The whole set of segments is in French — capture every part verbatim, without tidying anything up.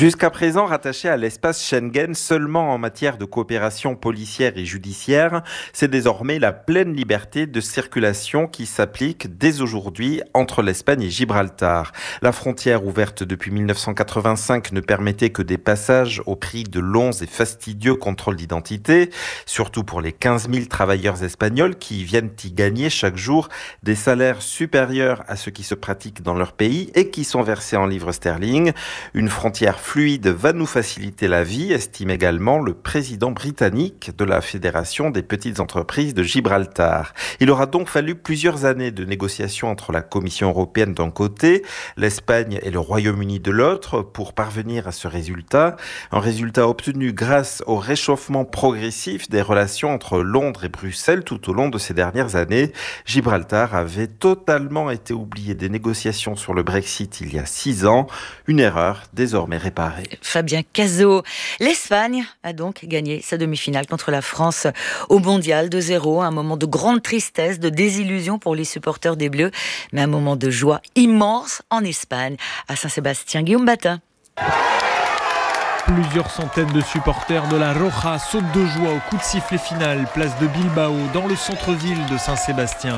Jusqu'à présent rattaché à l'espace Schengen seulement en matière de coopération policière et judiciaire, c'est désormais la pleine liberté de circulation qui s'applique dès aujourd'hui entre l'Espagne et Gibraltar. La frontière ouverte depuis mille neuf cent quatre-vingt-cinq ne permettait que des passages au prix de longs et fastidieux contrôles d'identité, surtout pour les quinze mille travailleurs espagnols qui viennent y gagner chaque jour des salaires supérieurs à ceux qui se pratiquent dans leur pays et qui sont versés en livres sterling. Une frontière fluide va nous faciliter la vie, estime également le président britannique de la Fédération des petites entreprises de Gibraltar. Il aura donc fallu plusieurs années de négociations entre la Commission européenne d'un côté, l'Espagne et le Royaume-Uni de l'autre pour parvenir à ce résultat. Un résultat obtenu grâce au réchauffement progressif des relations entre Londres et Bruxelles tout au long de ces dernières années. Gibraltar avait totalement été oublié des négociations sur le Brexit il y a six ans. Une erreur désormais réparée. Fabien Cazot. L'Espagne a donc gagné sa demi-finale contre la France au Mondial deux zéro. Un moment de grande tristesse, de désillusion pour les supporters des Bleus, mais un moment de joie immense en Espagne, à Saint-Sébastien. Guillaume Batin. Plusieurs centaines de supporters de la Roja sautent de joie au coup de sifflet final, place de Bilbao, dans le centre-ville de Saint-Sébastien.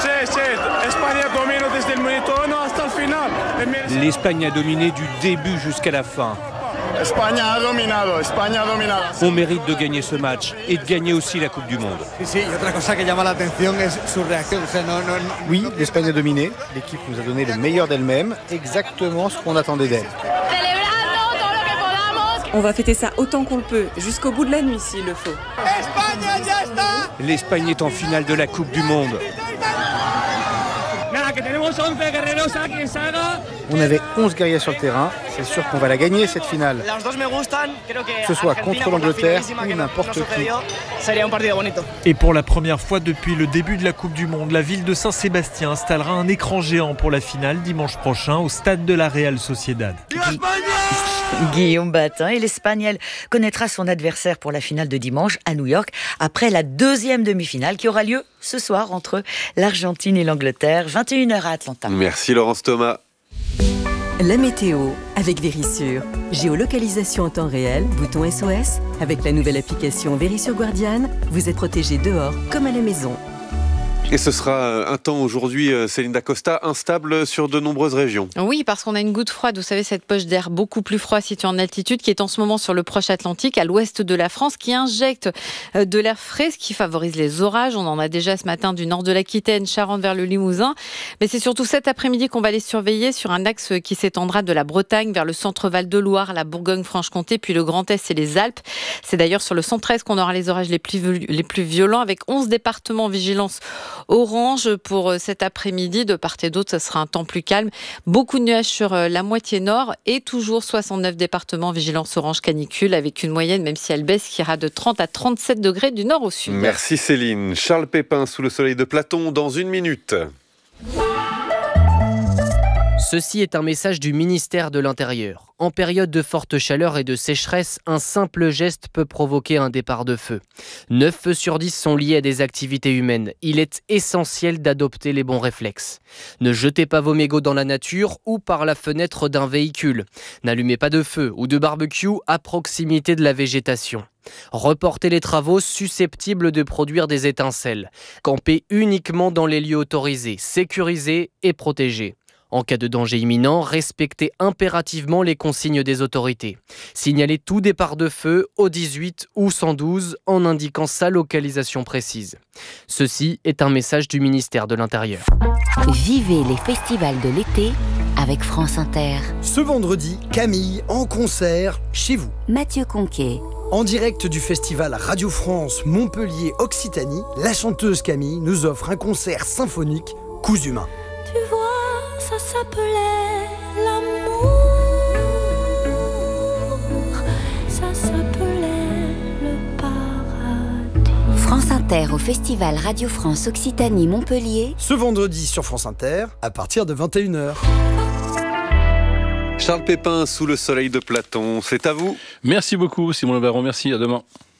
L'Espagne a dominé du début jusqu'à la fin. On mérite de gagner ce match et de gagner aussi la Coupe du Monde. Oui, l'Espagne a dominé. L'équipe nous a donné le meilleur d'elle-même, exactement ce qu'on attendait d'elle. On va fêter ça autant qu'on le peut, jusqu'au bout de la nuit s'il le faut. L'Espagne est en finale de la Coupe du Monde. On avait onze guerriers sur le terrain, c'est sûr qu'on va la gagner cette finale. Que ce soit contre l'Angleterre ou n'importe qui. Et pour la première fois depuis le début de la Coupe du Monde, la ville de Saint-Sébastien installera un écran géant pour la finale dimanche prochain au stade de la Real Sociedad. Guillaume Batin, et l'Espagne, elle, connaîtra son adversaire pour la finale de dimanche à New York après la deuxième demi-finale qui aura lieu ce soir entre l'Argentine et l'Angleterre, vingt et une heures à Atlanta. Merci Laurence Thomas. La météo avec Verisure. Géolocalisation en temps réel, bouton S O S. Avec la nouvelle application Verisure Guardian, vous êtes protégé dehors comme à la maison. Et ce sera un temps aujourd'hui, Céline Dacosta, instable sur de nombreuses régions. Oui, parce qu'on a une goutte froide, vous savez, cette poche d'air beaucoup plus froid située en altitude qui est en ce moment sur le proche Atlantique, à l'ouest de la France, qui injecte de l'air frais, ce qui favorise les orages. On en a déjà ce matin du nord de l'Aquitaine, Charente vers le Limousin. Mais c'est surtout cet après-midi qu'on va les surveiller sur un axe qui s'étendra de la Bretagne vers le centre Val-de-Loire, la Bourgogne-Franche-Comté, puis le Grand Est et les Alpes. C'est d'ailleurs sur le centre-est qu'on aura les orages les plus, les plus violents, avec onze départements en vigilance orange pour cet après-midi. De part et d'autre, ça sera un temps plus calme. Beaucoup de nuages sur la moitié nord et toujours soixante-neuf départements vigilance orange canicule avec une moyenne, même si elle baisse, qui ira de trente à trente-sept degrés du nord au sud. Merci Céline. Charles Pépin sous le soleil de Platon dans une minute. Ceci est un message du ministère de l'Intérieur. En période de forte chaleur et de sécheresse, un simple geste peut provoquer un départ de feu. neuf feux sur dix sont liés à des activités humaines. Il est essentiel d'adopter les bons réflexes. Ne jetez pas vos mégots dans la nature ou par la fenêtre d'un véhicule. N'allumez pas de feu ou de barbecue à proximité de la végétation. Reportez les travaux susceptibles de produire des étincelles. Campez uniquement dans les lieux autorisés, sécurisés et protégés. En cas de danger imminent, respectez impérativement les consignes des autorités. Signalez tout départ de feu au dix-huit ou cent douze en indiquant sa localisation précise. Ceci est un message du ministère de l'Intérieur. Vivez les festivals de l'été avec France Inter. Ce vendredi, Camille en concert chez vous. Mathieu Conquet. En direct du festival Radio France Montpellier Occitanie, la chanteuse Camille nous offre un concert symphonique Coups humains. Tu vois, ça s'appelait l'amour, ça s'appelait le paradis. France Inter au festival Radio France Occitanie Montpellier. Ce vendredi sur France Inter, à partir de vingt et une heures. Charles Pépin sous le soleil de Platon, c'est à vous. Merci beaucoup Simon Le Baron, merci, à demain.